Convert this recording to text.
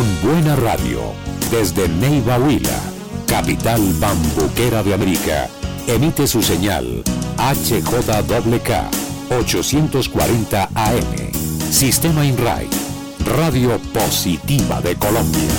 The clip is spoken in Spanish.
buena radio, desde Neiva Huila, capital bambuquera de América, emite su señal HJWK 840 AM, Sistema INRAI, Radio Positiva de Colombia.